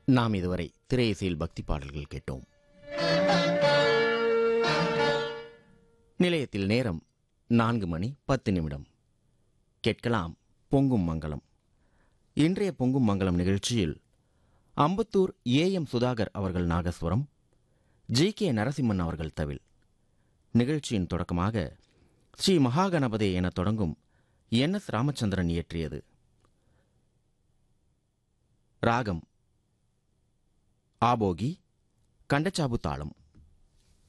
நாம் இதுவரை திரை இசையில் பக்தி பாடல்கள் கேட்டோம். நிலையத்தில் நேரம் 4:10. கேட்கலாம் பொங்கும் மங்களம். இன்றைய பொங்கும் மங்களம் நிகழ்ச்சியில் அம்பத்தூர் ஏ.எம். சுதாகர் அவர்கள் நாகஸ்வரம், ஜி.கே. நரசிம்மன் அவர்கள் தவில். நிகழ்ச்சியின் தொடக்கமாக ஸ்ரீ மகாகணபதே என தொடங்கும் என்.எஸ். ராமச்சந்திரன் இயற்றியது. ராகம் ஆபோகி, கண்டச்சாபு தாளம்.